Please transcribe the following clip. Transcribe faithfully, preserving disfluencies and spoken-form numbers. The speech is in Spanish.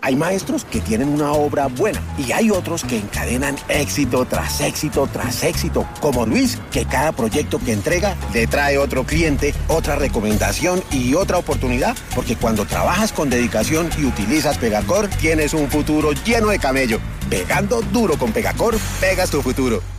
Hay maestros que tienen una obra buena y hay otros que encadenan éxito tras éxito tras éxito, como Luis, que cada proyecto que entrega le trae otro cliente, otra recomendación y otra oportunidad, porque cuando trabajas con dedicación y utilizas Pegacor, tienes un futuro lleno de camello. Pegando duro con Pegacor, pegas tu futuro.